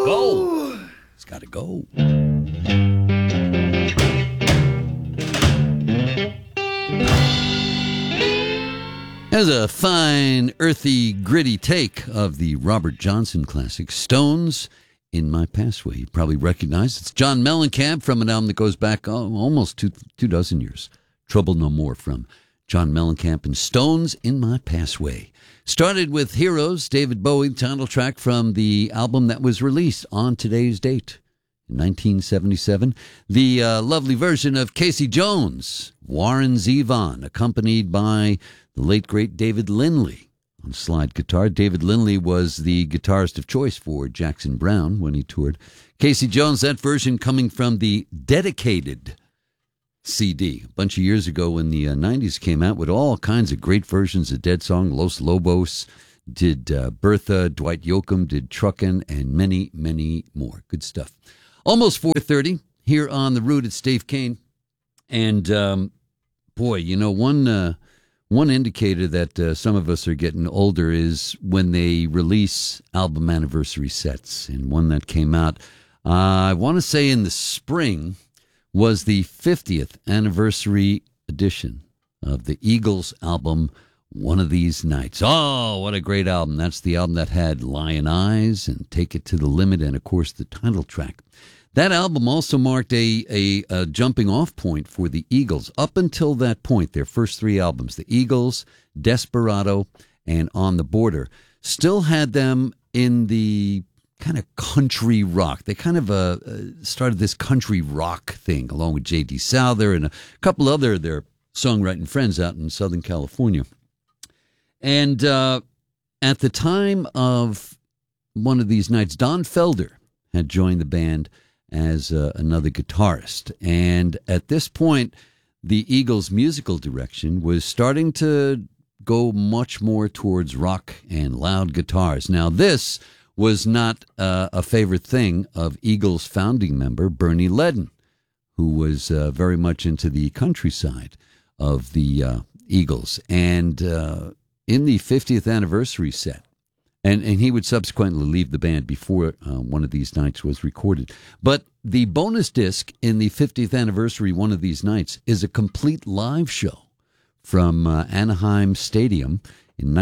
Go. It's got to go. As a fine, earthy, gritty take of the Robert Johnson classic, Stones in My Passway. You probably recognize it's John Mellencamp from an album that goes back almost two dozen years. Trouble No More from John Mellencamp and Stones in My Passway. Started with Heroes, David Bowie, title track from the album that was released on today's date. In 1977, the lovely version of Casey Jones, Warren Zevon, accompanied by the late, great David Lindley on slide guitar. David Lindley was the guitarist of choice for Jackson Browne when he toured. Casey Jones, that version coming from the Dedicated CD. A bunch of years ago when the 90s came out with all kinds of great versions of Dead Song. Los Lobos did Bertha, Dwight Yoakam did Truckin', and many, many more. Good stuff. Almost 4:30 here on The Root. It's Dave Kane. And, boy, you know, one indicator that some of us are getting older is when they release album anniversary sets. And one that came out, I want to say in the spring, was the 50th anniversary edition of the Eagles album, One of These Nights. Oh, what a great album. That's the album that had Lion Eyes and Take It to the Limit and, of course, the title track. That album also marked a jumping off point for the Eagles. Up until that point, their first three albums, the Eagles, Desperado, and On the Border, still had them in the kind of country rock. They kind of started this country rock thing along with J.D. Souther and a couple other their songwriting friends out in Southern California. And at the time of One of These Nights, Don Felder had joined the band as another guitarist. And at this point, the Eagles' musical direction was starting to go much more towards rock and loud guitars. Now, this was not a favorite thing of Eagles founding member Bernie Leadon, who was very much into the countryside of the Eagles. And in the 50th anniversary set, and he would subsequently leave the band before One of These Nights was recorded. But the bonus disc in the 50th anniversary One of These Nights is a complete live show from Anaheim Stadium in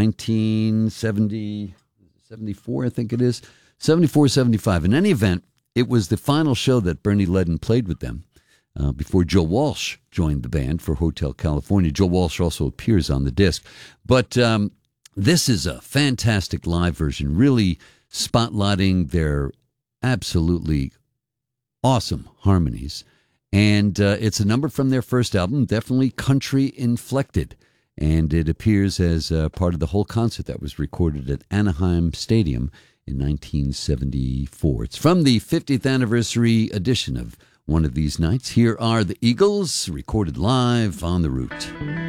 1974, I think it is, 74, 75. In any event, it was the final show that Bernie Leadon played with them before Joe Walsh joined the band for Hotel California. Joe Walsh also appears on the disc. But this is a fantastic live version, really spotlighting their absolutely awesome harmonies. And it's a number from their first album, definitely country inflected. And it appears as part of the whole concert that was recorded at Anaheim Stadium in 1974. It's from the 50th anniversary edition of One of These Nights. Here are the Eagles, recorded live on The Root.